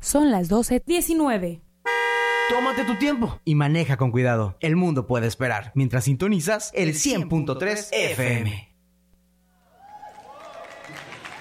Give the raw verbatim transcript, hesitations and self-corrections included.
Son las doce diecinueve. Tómate tu tiempo y maneja con cuidado. El mundo puede esperar mientras sintonizas el cien punto tres F M.